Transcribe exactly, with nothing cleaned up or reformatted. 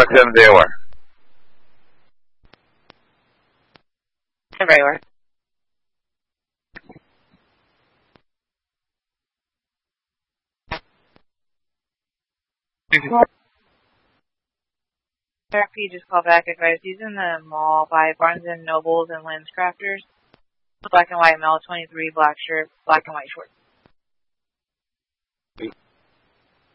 Truck seven J O R. Everywhere. Therapy, just call back advice. He's in the mall by Barnes and Nobles and Lens Crafters. Black and white male, twenty-three, black shirt, black and white shorts.